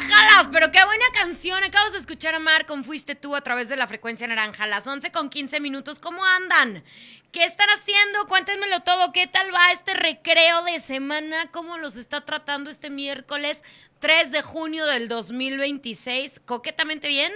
Guácalas, pero qué buena canción. Acabas de escuchar a Mar con Fuiste Tú a través de la frecuencia naranja. Las 11:15. ¿Cómo andan? ¿Qué están haciendo? Cuéntenmelo todo. ¿Qué tal va este recreo de semana? ¿Cómo los está tratando este miércoles 3 de junio del 2026? ¿Coquetamente bien?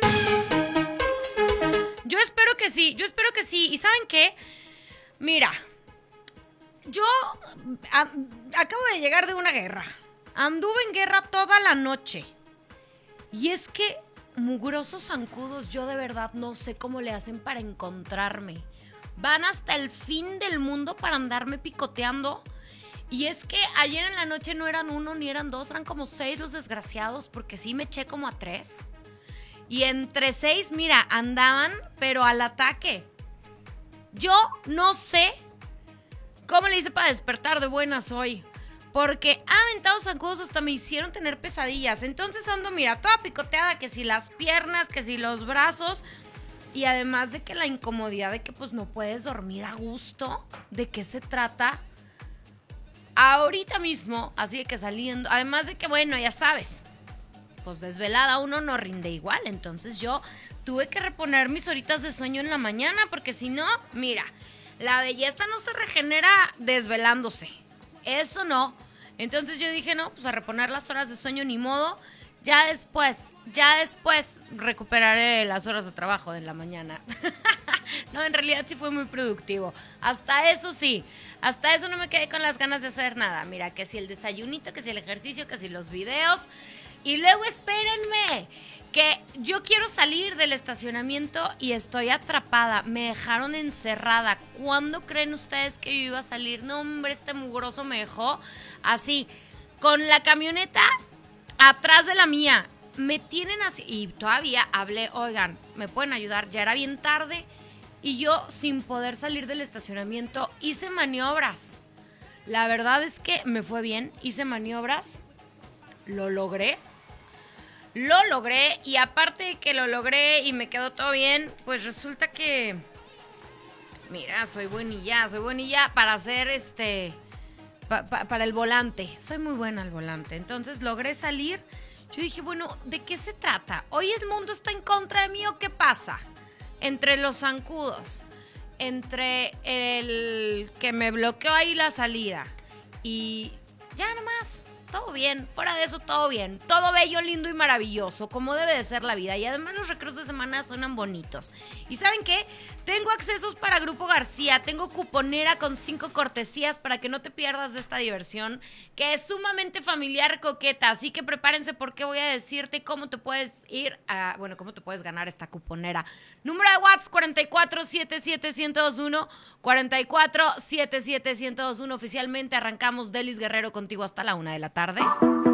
Yo espero que sí. ¿Y saben qué? Mira, yo acabo de llegar de una guerra. Anduve en guerra toda la noche. Y es que, mugrosos zancudos, yo de verdad no sé cómo le hacen para encontrarme. Van hasta el fin del mundo para andarme picoteando. Y es que ayer en la noche no eran uno ni eran dos, eran como 6 los desgraciados, porque sí me eché como a 3. Y entre 6, mira, andaban, pero al ataque. Yo no sé cómo le hice para despertar de buenas hoy. Porque aventados zancudos hasta me hicieron tener pesadillas. Entonces ando, mira, toda picoteada, que si las piernas, que si los brazos. Y además de que la incomodidad de que pues no puedes dormir a gusto. ¿De qué se trata? Ahorita mismo, así de que saliendo. Además de que, bueno, ya sabes, pues desvelada uno no rinde igual. Entonces yo tuve que reponer mis horitas de sueño en la mañana. Porque si no, mira, la belleza no se regenera desvelándose. Eso no. Entonces yo dije, no, pues a reponer las horas de sueño, ni modo. Ya después recuperaré las horas de trabajo de la mañana. No, en realidad sí fue muy productivo. Hasta eso no me quedé con las ganas de hacer nada. Mira, que si el desayunito, que si el ejercicio, que si los videos. Y luego espérenme, que yo quiero salir del estacionamiento y estoy atrapada. Me dejaron encerrada. ¿Cuándo creen ustedes que yo iba a salir? No, hombre, este mugroso me dejó así, con la camioneta atrás de la mía. Me tienen así. Y todavía hablé, oigan, ¿me pueden ayudar? Ya era bien tarde. Y yo, sin poder salir del estacionamiento, hice maniobras. La verdad es que me fue bien. Hice maniobras. Lo logré. Y aparte de que lo logré y me quedó todo bien, pues resulta que, mira, soy buenilla para hacer para el volante. Soy muy buena al volante. Entonces logré salir. Yo dije, bueno, ¿de qué se trata? ¿Hoy el mundo está en contra de mí o qué pasa? Entre los zancudos, entre el que me bloqueó ahí la salida y ya nomás. Todo bien, fuera de eso todo bien, todo bello, lindo y maravilloso, como debe de ser la vida. Y además los recreos de semana suenan bonitos. ¿Y saben qué? Tengo accesos para Grupo García, tengo cuponera con 5 cortesías para que no te pierdas de esta diversión, que es sumamente familiar, coqueta. Así que prepárense porque voy a decirte cómo te puedes cómo te puedes ganar esta cuponera. Número de WhatsApp 4477-1021, 4477-1021. Oficialmente arrancamos Delis Guerrero contigo hasta la 1 de la tarde.